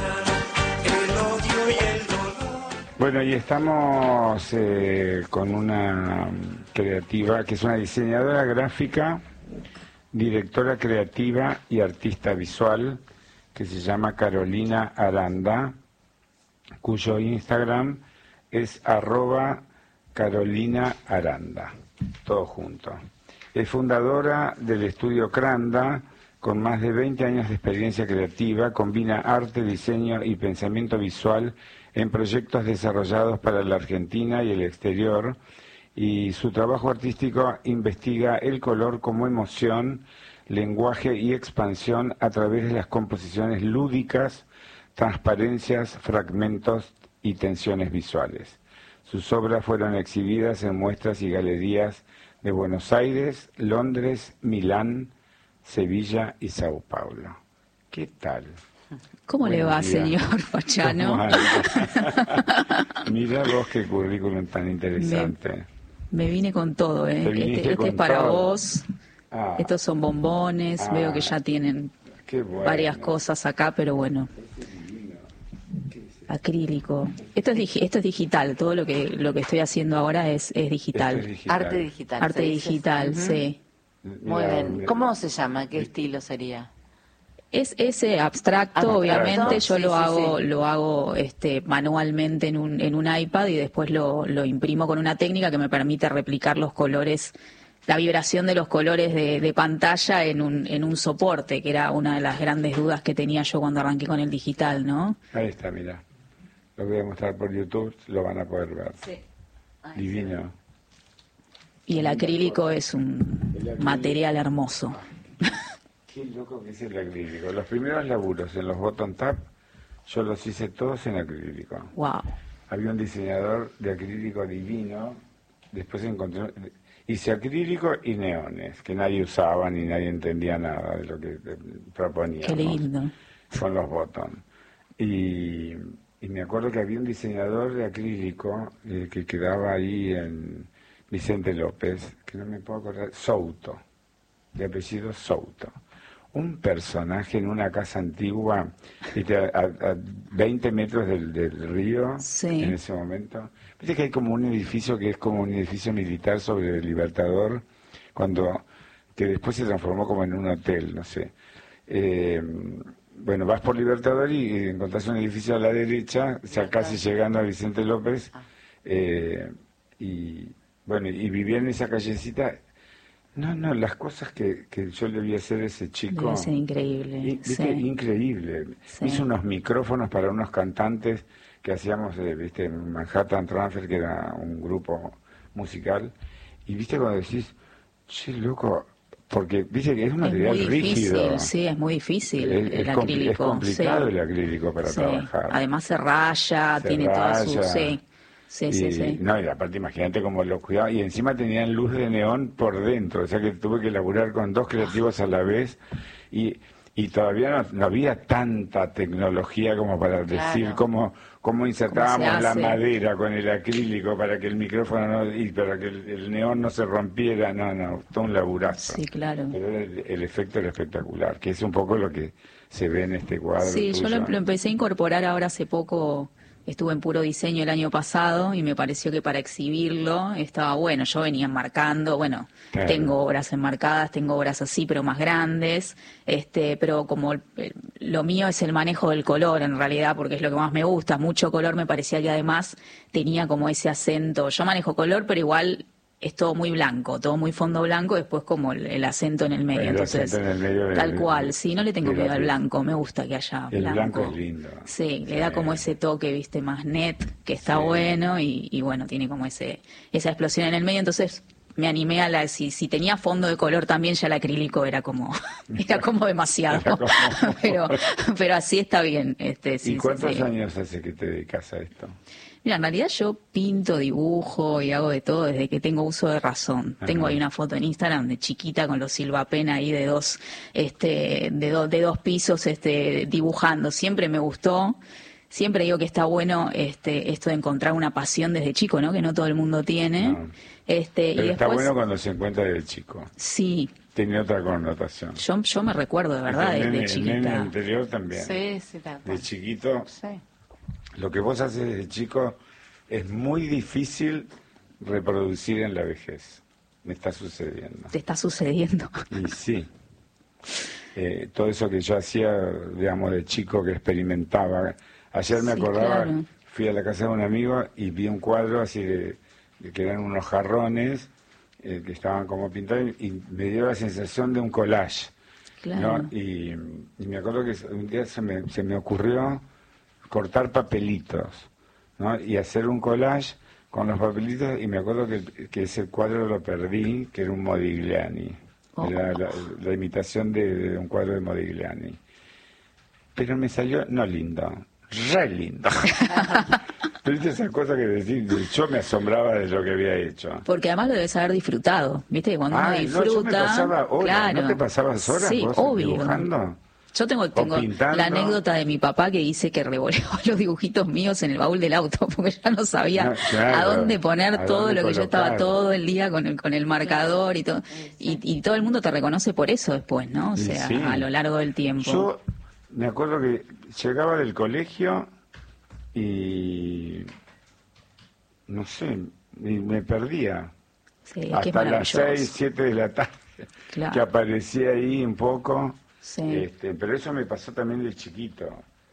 Bueno, y estamos eh, con una creativa que es una diseñadora gráfica, directora creativa y artista visual que se llama Carolina Aranda, cuyo Instagram es arroba Carolina Aranda, todo junto. Es fundadora del estudio Cranda, con más de veinte años de experiencia creativa, combina arte, diseño y pensamiento visual en proyectos desarrollados para la Argentina y el exterior, y su trabajo artístico investiga el color como emoción, lenguaje y expansión a través de las composiciones lúdicas, transparencias, fragmentos y tensiones visuales. Sus obras fueron exhibidas en muestras y galerías de Buenos Aires, Londres, Milán, Sevilla y Sao Paulo. ¿Qué tal? ¿Cómo Buenos le va, días. señor Fachano? Mira vos qué currículum tan interesante. Me, me vine con todo, ¿eh? Te viniste Este, este con es para todo. vos. Ah, Estos son bombones. Ah, Veo que ya tienen qué bueno. varias cosas acá, pero bueno. Acrílico. Esto es digi- esto es digital. Todo lo que lo que estoy haciendo ahora es, es digital. Esto es digital. Arte digital. Arte ¿se dice? digital, Ujú. sí. Muy Mira, bien. mira. ¿Cómo se llama? ¿Qué estilo sería? Es ese abstracto, Abstracto, obviamente, yo sí, lo sí, hago, sí. lo hago este, manualmente en un, en un iPad y después lo, lo imprimo con una técnica que me permite replicar los colores, la vibración de los colores de, de pantalla en un, en un soporte, que era una de las grandes dudas que tenía yo cuando arranqué con el digital, ¿no? Ahí está, mira. Lo voy a mostrar por YouTube, lo van a poder ver. Sí. Divino. Y el acrílico es un material hermoso. Qué loco que es el acrílico. Los primeros laburos en los bottom tap, yo los hice todos en acrílico. Wow. Había un diseñador de acrílico divino, después encontré, hice acrílico y neones, que nadie usaba ni nadie entendía nada de lo que eh, proponíamos. Qué lindo. Con los bottom. Y, y me acuerdo que había un diseñador de acrílico eh, que quedaba ahí en Vicente López, que no me puedo acordar, Souto, de apellido Souto. Un personaje en una casa antigua, ¿viste? a, a, a veinte metros del, del río, Sí. en ese momento. Viste que hay como un edificio que es como un edificio militar sobre el Libertador, cuando que después se transformó como en un hotel, no sé. Eh, bueno, vas por Libertador y, y encontrás un edificio a la derecha, ya casi llegando a Vicente López, eh, y bueno, y vivía en esa callecita. No, no, las cosas que, que yo le vi hacer a ese chico... Debe ser increíble. Y- viste, Sí. increíble. Sí. Hizo unos micrófonos para unos cantantes que hacíamos, eh, viste, en Manhattan Transfer, que era un grupo musical. Y viste cuando decís, che, loco, porque viste que es un Es material muy difícil, rígido. sí, es muy difícil Es- el es compli- acrílico. es complicado sí. el acrílico para Sí. trabajar. Además se raya, Se tiene toda su... raya. Sí, sí, sí. Y, sí. No, y aparte imagínate cómo lo cuidaba. Y encima tenían luz de neón por dentro, o sea que tuve que laburar con dos creativos a la vez. Y, y todavía no, no había tanta tecnología como para decir Claro. cómo, cómo insertábamos ¿Cómo se la hace? madera con el acrílico para que el micrófono no, y para que el, el neón no se rompiera. No, no, todo un laburazo. Sí, claro. Pero el, el efecto era espectacular, que es un poco lo que se ve en este cuadro. Sí, yo lo, tuyo. lo empecé a incorporar ahora hace poco. Estuve en puro diseño el año pasado y me pareció que para exhibirlo estaba bueno. Yo venía enmarcando, bueno, Claro. tengo obras enmarcadas, tengo obras así, pero más grandes. Este, pero como el- el- lo mío es el manejo del color en realidad, porque es lo que más me gusta, mucho color, me parecía que además tenía como ese acento. Yo manejo color, pero igual es todo muy blanco, todo muy fondo blanco, después como el, el acento en el medio. El Entonces, acento en el medio del- tal cual, sí, no le tengo de la miedo al pieza. blanco, me gusta que haya El blanco. blanco es lindo. Sí, le da como ese toque, viste, más net, que está Sí. bueno y, y bueno, tiene como ese esa explosión en el medio. Entonces me animé a la, si, si tenía fondo de color también ya el acrílico era como, era como demasiado. Era como- pero, pero así está bien. Este, sí, ¿Y sí, cuántos sí. años hace que te dedicas a esto? Mira, en realidad yo pinto, dibujo y hago de todo desde que tengo uso de razón. Ajá. Tengo ahí una foto en Instagram de chiquita con los Silvapen ahí de dos, este, de dos, de dos pisos, este, dibujando. Siempre me gustó. Siempre digo que está bueno, este, esto de encontrar una pasión desde chico, ¿no? Que no todo el mundo tiene. No. Este, Pero y está después, bueno cuando se encuentra de chico. sí, Tiene otra connotación. yo, yo me recuerdo de verdad El de, nene- de el nene chiquita. anterior también. Sí, sí, tal cual. De chiquito, Sí. lo que vos haces de chico es muy difícil reproducir en la vejez. Me está sucediendo. Te está sucediendo. Y sí. Eh, todo eso que yo hacía, digamos, de chico que experimentaba. Ayer me Sí, acordaba, claro. fui a la casa de un amigo y vi un cuadro así de, de que eran unos jarrones eh, que estaban como pintados y me dio la sensación de un collage. Claro. ¿no? Y, y me acuerdo que un día se me, se me ocurrió cortar papelitos, ¿no? Y hacer un collage con los papelitos y me acuerdo que, que ese cuadro lo perdí, que era un Modigliani, Oh. era la, la imitación de, de un cuadro de Modigliani. Pero me salió, no lindo, re lindo. Pero esa cosa que decir, yo me asombraba de lo que había hecho. Porque además lo debes haber disfrutado, ¿viste? Que cuando ah, uno disfruta... No, yo me pasaba horas, claro. ¿no te pasabas horas sí, vos obvio. dibujando? Yo tengo, tengo la anécdota de mi papá que dice que revoleaba los dibujitos míos en el baúl del auto porque ya no sabía no, claro, a dónde poner a todo dónde lo que colocar. Yo estaba todo el día con el, con el marcador y todo. Y, y todo el mundo te reconoce por eso después, ¿no? O sea, sí. a lo largo del tiempo. Yo me acuerdo que llegaba del colegio y no sé, me perdía. Sí, hasta las seis, siete de la tarde claro. que aparecía ahí un poco. Sí. Este, pero eso me pasó también de chiquito,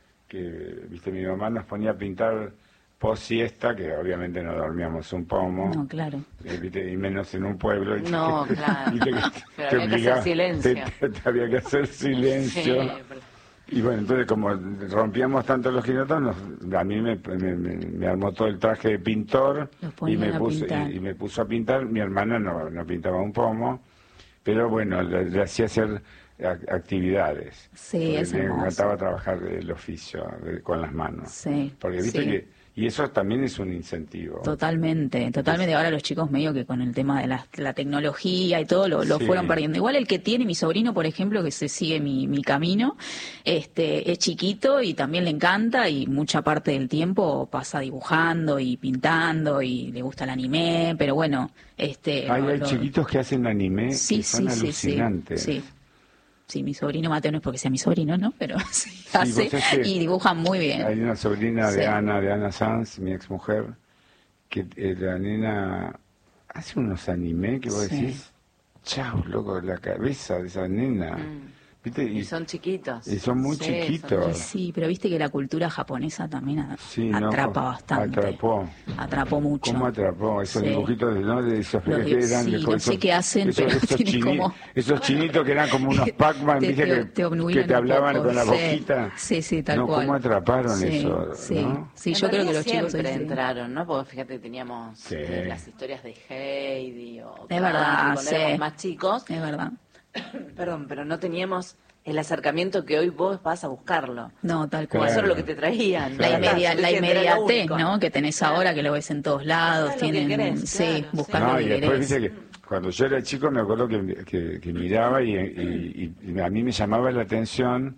que viste mi mamá nos ponía a pintar post siesta, que obviamente no dormíamos un pomo, no, claro. eh, ¿viste? Y menos en un pueblo. Y no, te, claro. ¿viste? Pero te había obligaba, que hacer silencio. Te, te, te había que hacer silencio. Sí, pero... Y bueno, entonces como rompíamos tanto los quinotos, nos, a mí me, me, me, me armó todo el traje de pintor y me, puso, y, y me puso a pintar. Mi hermana no, no pintaba un pomo, pero bueno, le, le hacía hacer actividades. Sí, es me hermoso. encantaba trabajar el oficio de, con las manos. Sí. Porque viste sí. que y eso también es un incentivo. Totalmente, totalmente. Ahora los chicos medio que con el tema de la, la tecnología y todo lo, lo sí. fueron perdiendo. Igual el que tiene mi sobrino, por ejemplo, que se sigue mi, mi camino, este, es chiquito y también le encanta y mucha parte del tiempo pasa dibujando y pintando y le gusta el anime, pero bueno, este. Hay, lo, hay lo... chiquitos que hacen anime sí, que son sí, alucinantes. Sí, sí. Sí, mi sobrino Mateo no es porque sea mi sobrino, ¿no? Pero sí, sí hace y dibuja muy bien. Hay una sobrina de sí. Ana, de Ana Sanz, mi exmujer, que eh, la nena hace unos anime que vos sí. decís, chau, loco, la cabeza de esa nena. Mm. ¿Viste? Y, y son chiquitos. Y son muy sí, chiquitos. Son... Sí, pero viste que la cultura japonesa también a... sí, atrapa no, bastante. Atrapó. Atrapó mucho. ¿Cómo atrapó? Esos sí. dibujitos de, ¿no? de esos Los que eran... Sí, de, no esos, sé qué hacen, esos, pero esos, tienen chini, como... esos chinitos que eran como unos Pac-Man, te, ¿viste? Te, que te, que te hablaban poco, con la sí. boquita. Sí, sí, tal no, cual. ¿Cómo atraparon sí, eso? Sí, ¿no? sí yo creo que los chicos... siempre sí. entraron, ¿no? Porque fíjate, teníamos sí. eh, las historias de Heidi o... Es verdad, cuando sí. éramos más chicos. Es verdad. Perdón, pero no teníamos... el acercamiento que hoy vos vas a buscarlo. No, tal cual. Eso era lo que te traían. La, claro. inmedia, la inmediatez, ¿no? Que tenés ahora, que lo ves en todos lados. Tienen, querés, sí, claro, buscando no, lo y que después querés. dice que cuando yo era chico me acuerdo que, que, que miraba y, y, y a mí me llamaba la atención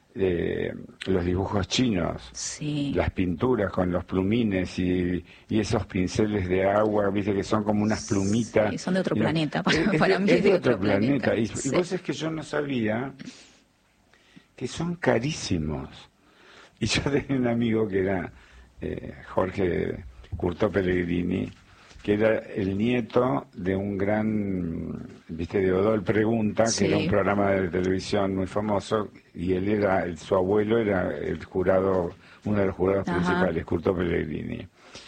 eh, los dibujos chinos, sí. las pinturas con los plumines y, y esos pinceles de agua, viste que son como unas plumitas. Sí, son de otro y, planeta, para, es, para es, mí es de otro, otro planeta. planeta. Y, sí. y vos es que yo no sabía que son carísimos. Y yo tenía un amigo que era eh, Jorge Curto Pellegrini, que era el nieto de un gran, viste, de Odol Pregunta, sí. que era un programa de televisión muy famoso, y él era, el, su abuelo era el jurado, uno de los jurados Ajá. principales, Curto Pellegrini.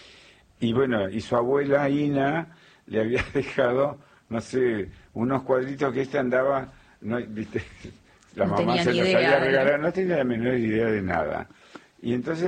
Y bueno, y su abuela Ina le había dejado, no sé, unos cuadritos que este andaba, no, viste, la no mamá se los idea, había regalado, ¿no? no tenía la menor idea de nada. Y entonces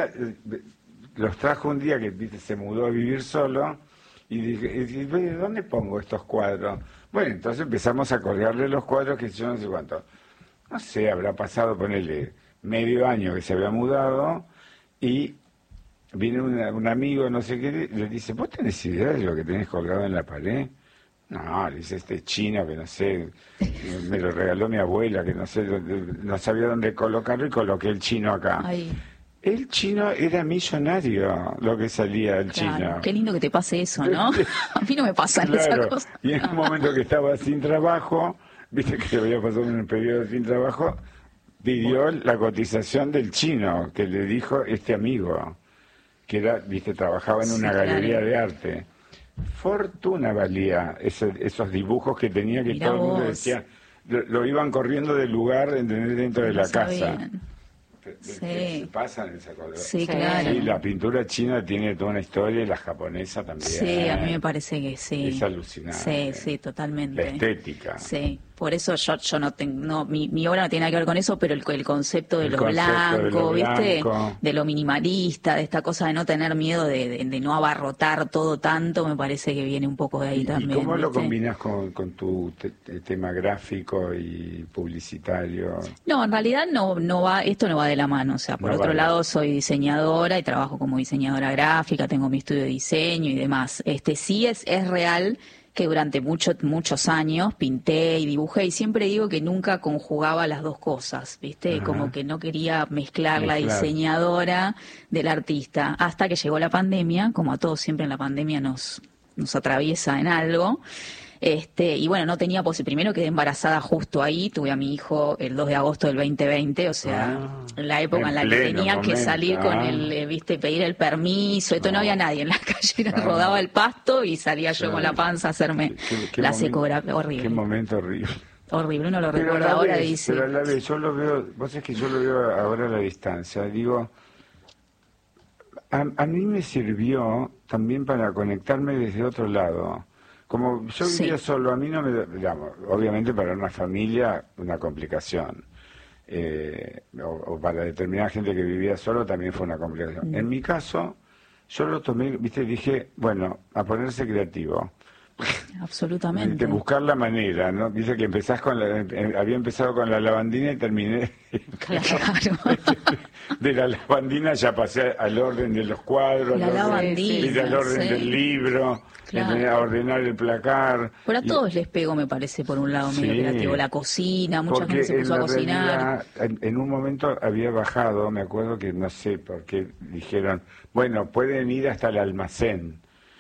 los trajo un día que viste, se mudó a vivir solo, y dije, y dije, ¿dónde pongo estos cuadros? Bueno, entonces empezamos a colgarle los cuadros que yo no sé cuánto. No sé, habrá pasado, ponerle medio año que se había mudado, y viene una, un amigo, no sé qué, y le dice, ¿vos tenés idea de lo que tenés colgado en la pared? No, le dice, este chino que no sé, me lo regaló mi abuela, que no sé, no sabía dónde colocarlo y coloqué el chino acá. Ay. El chino era millonario, lo que salía el claro, chino. Qué lindo que te pase eso, ¿no? A mí no me pasan claro. esas cosas. Y en un momento que estaba sin trabajo, viste que había pasado un periodo sin trabajo, pidió la cotización del chino, que le dijo este amigo, que era, viste, trabajaba en una sí, galería claro. de arte. Fortuna valía ese, esos dibujos que tenía, que Mirá todo el mundo vos. decía, lo, lo iban corriendo del lugar dentro de no la sabían. casa. Sí. Se pasan esa cosa. Sí, claro. Sí, la pintura china tiene toda una historia y la japonesa también. Sí, a mí me parece que sí. Es alucinante. Sí, sí, totalmente. La estética. Sí, Por eso yo yo no tengo, no, mi, mi obra no tiene nada que ver con eso, pero el, el concepto de El lo concepto blanco, de lo ¿viste? blanco. De lo minimalista, de esta cosa de no tener miedo, de, de, de no abarrotar todo tanto, me parece que viene un poco de ahí ¿Y, también. ¿Y cómo lo ¿viste? combinas con, con tu te- te- tema gráfico y publicitario? No, en realidad no no va, esto no va de la mano, o sea, por No otro va de- lado soy diseñadora y trabajo como diseñadora gráfica, tengo mi estudio de diseño y demás. Este sí es es real que durante muchos muchos años pinté y dibujé y siempre digo que nunca conjugaba las dos cosas, ¿viste? Ajá. Como que no quería mezclar la Mezclar. diseñadora del artista, hasta que llegó la pandemia, como a todos siempre en la pandemia nos nos atraviesa en algo. Este, y bueno, no tenía posibilidad. Primero quedé embarazada justo ahí, tuve a mi hijo el dos de agosto del veinte veinte, o sea, Ah, en la época en, en la que pleno tenía que momento, salir con ah. el, eh, viste, pedir el permiso, esto no, había nadie en la calle, Ah. rodaba el pasto y salía yo Claro. con la panza a hacerme Qué- qué la momento- ecografía, horrible, Qué momento horrible. horrible, uno lo Pero a recuerda la ahora y vez, dice, pero a la vez, yo lo veo, vos sabés que yo lo veo ahora a la distancia, digo, a, a mí me sirvió también para conectarme desde otro lado. Como yo Sí. vivía solo, a mí no me, digamos, obviamente para una familia una complicación. Eh, o, o para determinada gente que vivía solo también fue una complicación. Mm. En mi caso, yo lo tomé, viste, dije, bueno, a ponerse creativo. absolutamente. De buscar la manera, ¿no? Dice que empezás con la, eh, había empezado con la lavandina y terminé de la lavandina, ya pasé al orden de los cuadros, La al orden, lavandina, y al orden sí. del libro, Claro. eh, a ordenar el placar. Pero a Y- todos les pego, me parece, por un lado medio Sí. creativo, la cocina, mucha porque gente se en puso a la cocinar. realidad, en, en un momento había bajado, me acuerdo que no sé por qué dijeron, bueno, pueden ir hasta el almacén.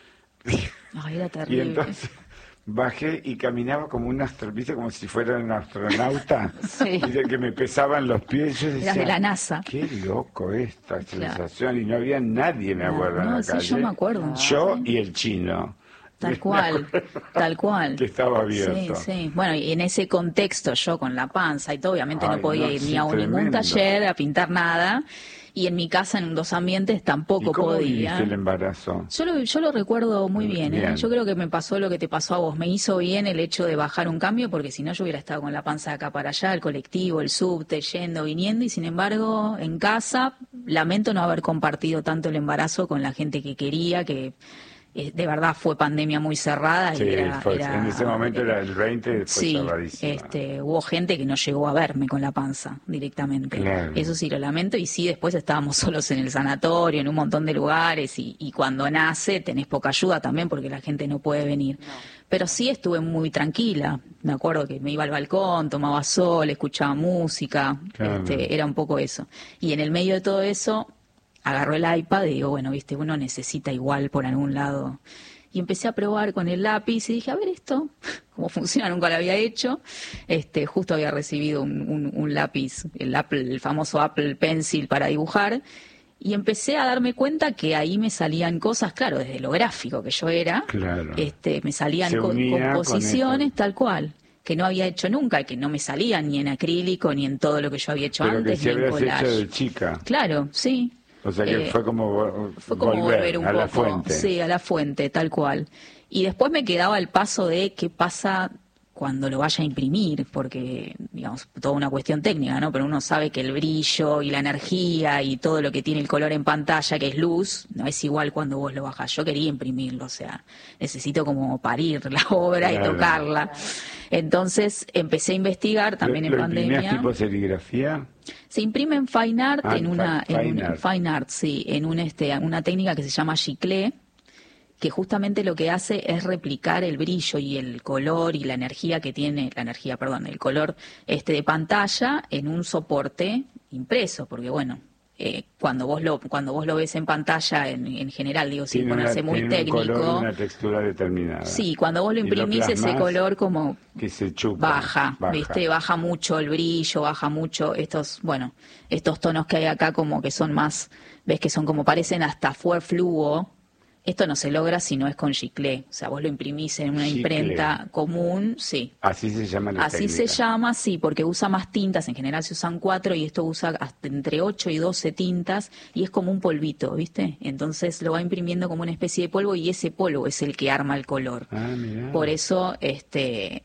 Ay, era Y terrible. entonces bajé y caminaba como un astro, ¿viste? Como si fuera un astronauta. Sí. Dice que me pesaban los pies. Yo decía, Eras de la NASA. qué loco esta Claro. sensación. Y no había nadie, me No, acuerdo, en no, la sí, calle. yo me acuerdo. Yo y el chino. Tal cual, tal cual. Que estaba abierto. Sí, sí. Bueno, y en ese contexto yo con la panza y todo, obviamente Ay, no podía no, ir sí, ni a un, ningún tremendo. taller, a pintar nada. Y en mi casa, en dos ambientes, ¿Y tampoco cómo podía. viviste el embarazo? Yo lo, yo lo recuerdo muy bien, ¿eh? Bien. Yo creo que me pasó lo que te pasó a vos. Me hizo bien el hecho de bajar un cambio, porque si no yo hubiera estado con la panza de acá para allá, el colectivo, el subte, yendo, viniendo, y sin embargo, en casa, lamento no haber compartido tanto el embarazo con la gente que quería, que eh, de verdad fue pandemia muy cerrada. Sí, y era, fue- era- en ese momento era el veinte, fue Sí, cerradísima. este, hubo gente que no llegó a verme con la panza directamente. Claro. Eso sí lo lamento, y sí, después estábamos solos en el sanatorio, en un montón de lugares, y, y cuando nace tenés poca ayuda también porque la gente no puede venir. Pero sí estuve muy tranquila, me acuerdo que me iba al balcón, tomaba sol, escuchaba música, Claro. este, era un poco eso. Y en el medio de todo eso, agarró el iPad y digo, bueno, viste, uno necesita igual por algún lado. Y empecé a probar con el lápiz y dije, a ver esto, cómo funciona, nunca lo había hecho. Este, justo había recibido un, un- un lápiz, el Apple, el famoso Apple Pencil para dibujar. Y empecé a darme cuenta que ahí me salían cosas, claro, desde lo gráfico que yo era, Claro. este, me salían Se co- unía con composiciones tal cual, que no había hecho nunca, y que no me salían ni en acrílico ni en todo lo que yo había hecho Pero que antes, si ni en habrías collage. hecho de chica. Claro, sí. O sea que Eh, fue como, vo- Fue como volver, volver un a la poco, fuente. sí, a la fuente, tal cual. Y después me quedaba el paso de qué pasa cuando lo vaya a imprimir, porque, digamos, toda una cuestión técnica, ¿no? Pero uno sabe que el brillo y la energía y todo lo que tiene el color en pantalla, que es luz, no es igual cuando vos lo bajás. Yo quería imprimirlo, o sea, necesito como parir la obra y Claro. tocarla. Entonces empecé a investigar también ¿Lo, en lo imprimías pandemia. tipo serigrafía? Se imprime en Fine Art, Ah, en una, fi- en fine un- art. fine art, sí, en un, este, una técnica que se llama giclée, que justamente lo que hace es replicar el brillo y el color y la energía que tiene, la energía, perdón, el color este de pantalla en un soporte impreso, porque bueno, eh, cuando vos lo cuando vos lo ves en pantalla en, en general, digo, sin Tiene una- ponerse muy tiene un color y técnico, una textura determinada. sí, cuando vos lo Y lo imprimís ese plasmás, color como que se chupa. baja, ¿viste? Baja mucho el brillo, baja mucho estos, bueno, estos tonos que hay acá como que son más, ves que son como parecen hasta fue fluo. Esto no se logra si no es con giclée. O sea, vos lo imprimís en una Giclée. imprenta común, sí. Así se llama la Así técnica. se llama, sí, porque usa más tintas, en general se usan cuatro y esto usa hasta entre ocho y doce tintas y es como un polvito, ¿viste? Entonces lo va imprimiendo como una especie de polvo y ese polvo es el que arma el color. Ah, mirá. Por eso, este,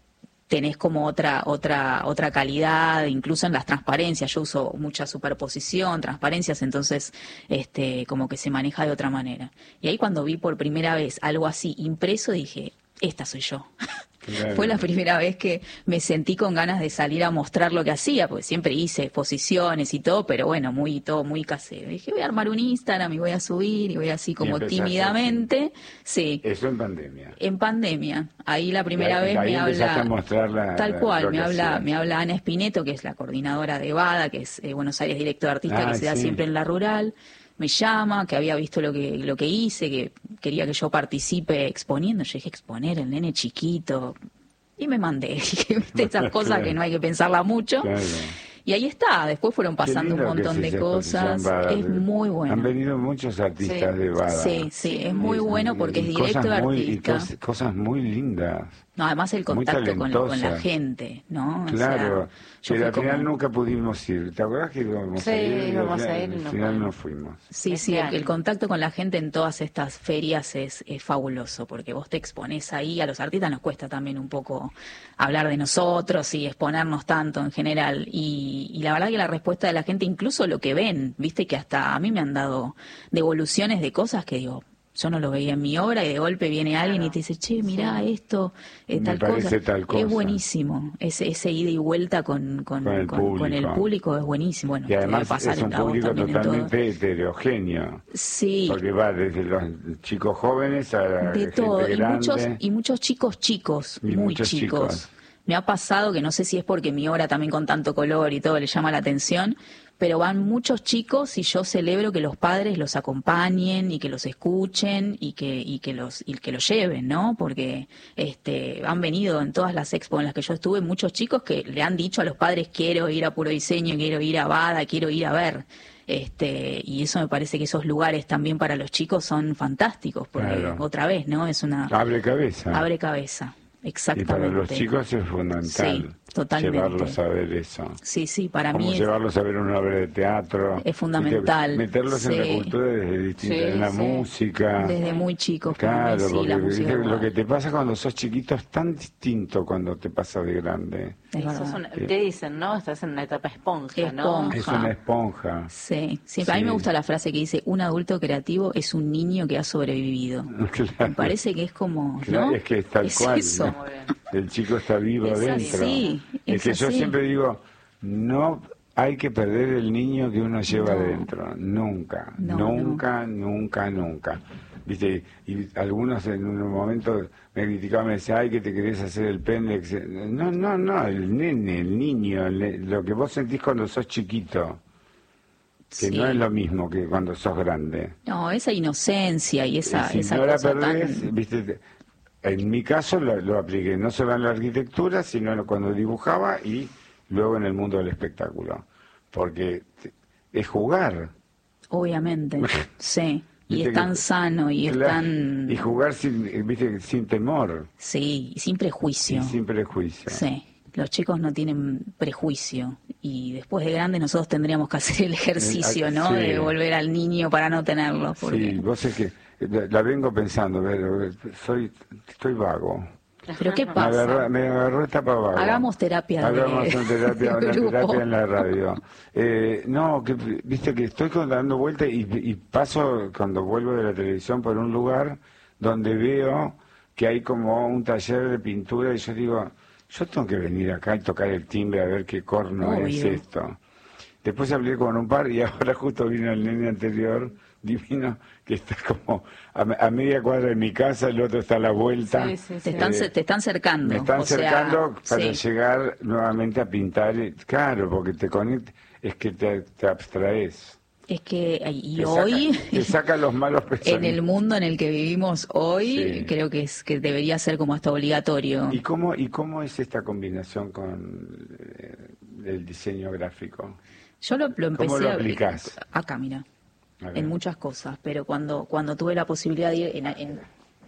tenés como otra otra otra calidad, incluso en las transparencias. Yo uso mucha superposición, transparencias, entonces este como que se maneja de otra manera. Y ahí cuando vi por primera vez algo así impreso, dije, esta soy yo. Claro. Fue la primera vez que me sentí con ganas de salir a mostrar lo que hacía, porque siempre hice exposiciones y todo, pero bueno, muy todo muy casero. Dije, voy a armar un Instagram y voy a subir y voy así como tímidamente. Sí. Eso en pandemia. En pandemia. Ahí la primera ahí, vez ahí me habla a mostrar la, tal la, cual, me habla hacía. me habla Ana Espineto, que es la coordinadora de BADA, que es eh, Buenos Aires Directo de Artista, ah, que se da sí. siempre en la rural. Me llama, que había visto lo que lo que hice, que quería que yo participe exponiendo. Yo dije, exponer el nene chiquito. Y me mandé, dije, viste, esas cosas claro. que no hay que pensarla mucho. Claro. Y ahí está, después fueron pasando un montón de cosas. Es muy bueno. Han venido muchos artistas sí. de Bada. Sí, sí, es muy bueno porque es directo de artista. Cosas, cosas muy lindas. No, además el contacto con, con la gente, ¿no? Claro, o sea, pero al final como... nunca pudimos ir. ¿Te acuerdas que íbamos sí, a ir? íbamos a ir. Al no final puedo. no fuimos. Sí, sí, el, el contacto con la gente en todas estas ferias es, es fabuloso, porque vos te exponés ahí, a los artistas nos cuesta también un poco hablar de nosotros y exponernos tanto en general. Y, y la verdad que la respuesta de la gente, incluso lo que ven, viste que hasta a mí me han dado devoluciones de cosas que digo... Yo no lo veía en mi obra y de golpe viene alguien claro. y te dice, che, mirá sí. esto, eh, tal, cosa. tal cosa. Es buenísimo. Ese, ese ida y vuelta con, con, con, el, con, público. con el público es buenísimo. Bueno, y además pasar es un público totalmente heterogéneo. Sí. Porque va desde los chicos jóvenes a la de gente todo. Y grande. muchos, y muchos chicos chicos, y muy chicos. chicos. Me ha pasado que no sé si es porque mi obra también con tanto color y todo le llama la atención, pero van muchos chicos y yo celebro que los padres los acompañen y que los escuchen y que y que los y que los lleven, ¿no? Porque este han venido en todas las expos en las que yo estuve muchos chicos que le han dicho a los padres quiero ir a Puro Diseño, quiero ir a Bada, quiero ir a ver. Este, y eso me parece que esos lugares también para los chicos son fantásticos, porque claro. otra vez, ¿no? Es una abre cabeza. Abre cabeza. Exactamente. Y para los chicos es fundamental sí, totalmente. llevarlos a ver eso. Sí, sí, para Como mí es, llevarlos a ver una obra de teatro. Es fundamental. Meterlos sí. en la cultura desde distintas, sí, en la sí. música. Desde muy chicos. Claro, sí, porque la música lo que te pasa cuando sos chiquito es tan distinto cuando te pasa de grande. Es una, te dicen, ¿no? Estás en una etapa esponja, esponja. ¿no? Es una esponja. Sí, sí, sí. A mí me gusta la frase que dice, un adulto creativo es un niño que ha sobrevivido. Claro. Me parece que es como, claro, ¿no? Es que es tal es cual. Eso. ¿no? El chico está vivo es dentro. Así, es, es que así. yo siempre digo, no hay que perder el niño que uno lleva no. dentro. Nunca, no, nunca, no. nunca, nunca. ¿Viste? Y algunos en un momento me criticaban, me decían, ay, que te querés hacer el pendex. No, no, no, el nene, el niño, el, lo que vos sentís cuando sos chiquito. Que sí. no es lo mismo que cuando sos grande. No, esa inocencia y esa, si esa no cosa la perdés, tan... ¿viste? En mi caso lo, lo apliqué no solo en la arquitectura, sino cuando dibujaba y luego en el mundo del espectáculo. Porque es jugar. Obviamente, sí. Y es tan sano y es tan... Y jugar sin, ¿viste? Sin temor. Sí, y sin prejuicio. Y sin prejuicio. Sí. Los chicos no tienen prejuicio y después de grande nosotros tendríamos que hacer el ejercicio, ¿no? Sí. De volver al niño para no tenerlo. Porque... Sí, vos es que la vengo pensando, pero soy, estoy vago. ¿Pero qué pasa? Me agarró, me agarró etapa vago. Hagamos terapia. Hagamos de... una terapia, una terapia en la radio. Eh, no, que viste que estoy dando vueltas y, y paso cuando vuelvo de la televisión por un lugar donde veo que hay como un taller de pintura y yo digo, yo tengo que venir acá y tocar el timbre a ver qué corno Obvio. es esto. Después hablé con un par y ahora justo vino el nene anterior, divino, que está como a, a media cuadra de mi casa, el otro está a la vuelta. Sí, sí, sí. Te, están, eh, te están cercando. Me están o cercando sea, para sí. llegar nuevamente a pintar. Claro, porque te conecta, es que te, te abstraes. Es que y te hoy saca, te saca los malos pensamientos. En el mundo en el que vivimos hoy, sí. creo que es que debería ser como hasta obligatorio. ¿Y cómo y cómo es esta combinación con eh, el diseño gráfico? Yo lo, lo empecé ¿Cómo lo aplicás? A, acá, mira, en muchas cosas, pero cuando cuando tuve la posibilidad de ir en, en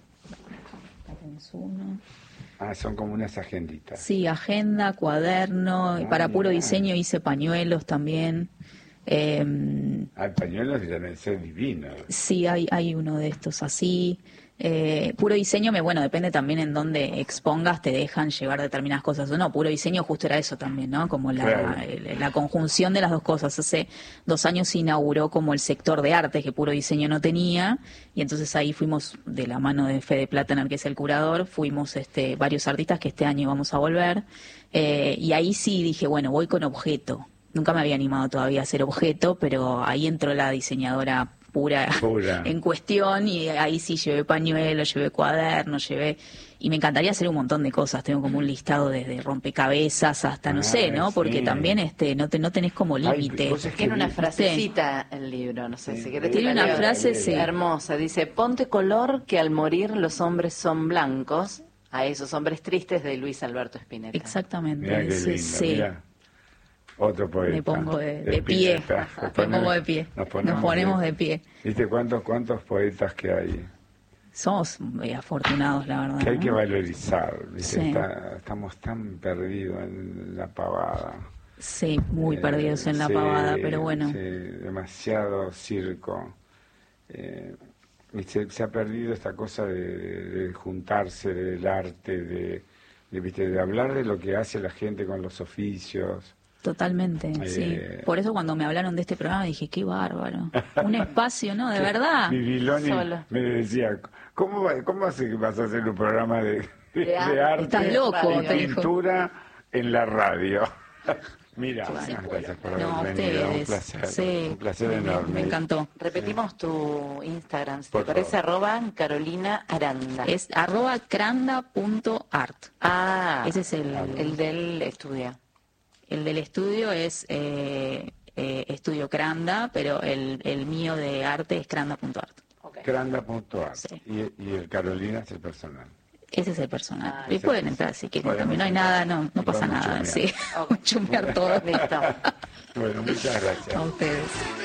uno. Ah, son como unas agenditas. Sí, agenda, cuaderno, ah, para puro mira. diseño hice pañuelos también. Eh, Hay pañuelos que deben ser divinos. Sí, hay hay uno de estos así. Eh, puro diseño, me bueno, depende también en dónde expongas, te dejan llevar determinadas cosas o no. Puro diseño justo era eso también, ¿no? Como la, Claro. el- la conjunción de las dos cosas. Hace dos años se inauguró como el sector de arte que puro diseño no tenía, y entonces ahí fuimos de la mano de Fede Plataner, que es el curador, fuimos este varios artistas que este año vamos a volver, eh, y ahí sí dije, bueno, voy con objeto. Nunca me había animado todavía a hacer objeto, pero ahí entró la diseñadora pura, Pura. en cuestión, y ahí sí llevé pañuelos, llevé cuadernos, llevé, y me encantaría hacer un montón de cosas. Tengo como un listado desde rompecabezas hasta no Ah, sé, ¿no? Porque sí. también este no te no tenés como límite. cosas que Tiene una vi- frasecita el libro, no sé si querés. Tiene te la una leo. frase, sí. Hermosa, dice: ponte color que al morir los hombres son blancos, a esos hombres tristes, de Luis Alberto Spinetta. Exactamente. Mirá qué sí, lindo, sí. mirá. Otro poeta. Me pongo de, de pie. Spinetta. Me pongo de pie. Nos Nos ponemos de pie. ¿Viste cuántos, cuántos poetas que hay? Somos eh, afortunados, la verdad. Que hay ¿no? que valorizar. ¿Viste? Sí. Está- estamos tan perdidos en la pavada. Sí, muy Eh, perdidos en la sí, pavada, pero bueno. sí, demasiado circo. Eh, y se, se ha perdido esta cosa de, de juntarse, del arte, de, de, ¿viste? de hablar de lo que hace la gente con los oficios. Totalmente, sí. Eh, Por eso cuando me hablaron de este programa dije, qué bárbaro. Un espacio, ¿no? De verdad. Viviloni Solo. me decía, ¿cómo, va- cómo hace que vas a hacer un programa de, de, De arte. arte Estás loco, y te dijo. pintura en la radio? Mira, Sí, muchas gracias por No, haber venido, un ustedes. placer, Sí, un placer me- enorme. me encantó. Repetimos tu Instagram, si Por te parece, favor. arroba Carolina Aranda. Es arroba cranda punto art. Ah, Ese es el, el del estudio. El del estudio es eh, eh, Estudio Cranda, pero el, el mío de arte es cranda punto art. Cranda punto art. Y, y el Carolina es el personal. Ese es el personal. Ah, y ese pueden es- entrar si quieren. podemos También no hay entrar. nada, no, no pasa Podemos nada. chusmear. Sí, chumbear todo. Listo. Bueno, muchas gracias. A ustedes.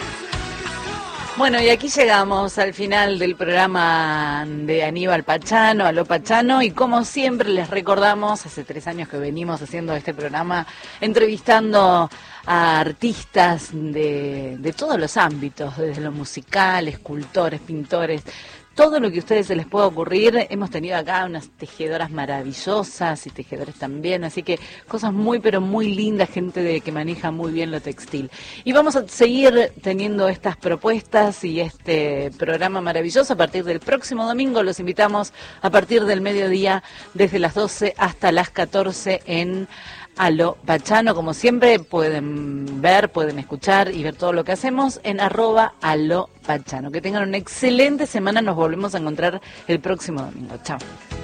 Bueno, y aquí llegamos al final del programa de Aníbal Pachano, Aló Pachano, y como siempre les recordamos, hace tres años que venimos haciendo este programa, entrevistando a artistas de, de todos los ámbitos, desde lo musical, escultores, pintores, todo lo que a ustedes se les pueda ocurrir. Hemos tenido acá unas tejedoras maravillosas y tejedores también, así que cosas muy pero muy lindas, gente de, que maneja muy bien lo textil. Y vamos a seguir teniendo estas propuestas y este programa maravilloso a partir del próximo domingo. Los invitamos a partir del mediodía, desde las doce hasta las catorce en Aló Pachano. Como siempre, pueden ver, pueden escuchar y ver todo lo que hacemos en arroba Aló Pachano. Que tengan una excelente semana. Nos volvemos a encontrar el próximo domingo. Chao.